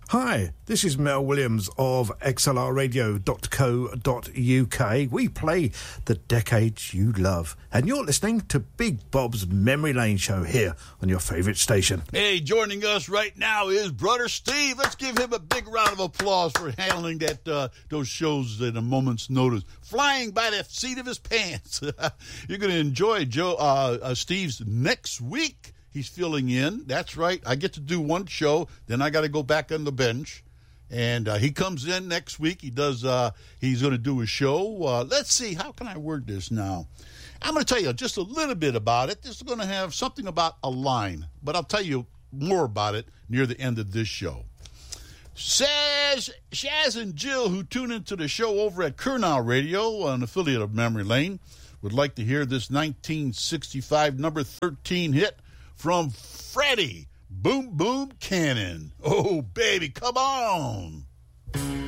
Hi, this is Mel Williams of xlrradio.co.uk. We play the decades you love, and you're listening to Big Bob's Memory Lane Show here on your favourite station. Hey, joining us right now is Brother Steve. Let's give him a big round of applause for handling that those shows at a moment's notice, flying by the seat of his pants. You're going to enjoy Steve's next week. He's filling in. That's right. I get to do one show, then I got to go back on the bench. And he comes in next week. He does. He's going to do a show. Let's see. How can I word this now? I'm going to tell you just a little bit about it. This is going to have something about a line, but I'll tell you more about it near the end of this show. Shaz and Jill, who tune into the show over at Kurnow Radio, an affiliate of Memory Lane, would like to hear this 1965 number 13 hit from Freddie Boom Boom Cannon. Oh, baby, come on.